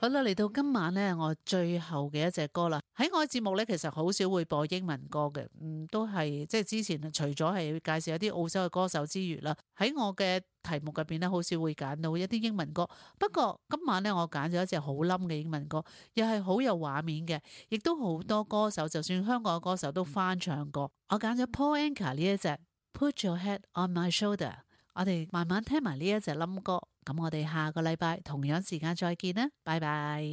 好啦，嚟到今晚呢，我最後嘅一隻歌啦。喺我嘅節目呢，其實好少會播英文歌嘅，都係即係之前除咗係介紹一啲澳洲嘅歌手之餘啦，喺我嘅題目入邊呢，好少會揀到一啲英文歌。不過今晚呢，我揀咗一隻好冧嘅英文歌，又係好有畫面嘅，亦都好多歌手，就算香港嘅歌手都翻唱過。我揀咗 Paul Anka 呢一隻 Put Your Head on My Shoulder。我哋慢慢聽埋呢一隻冧歌。咁我哋下個禮拜同樣時間再見啦，拜拜。